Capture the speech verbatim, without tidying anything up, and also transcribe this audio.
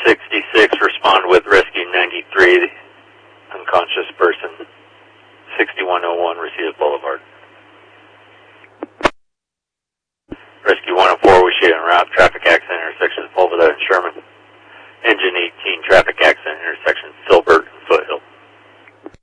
sixty-six, respond with Rescue ninety-three, unconscious person, sixty-one oh one, Reseda Boulevard. Rescue one oh four, we shoot en route, traffic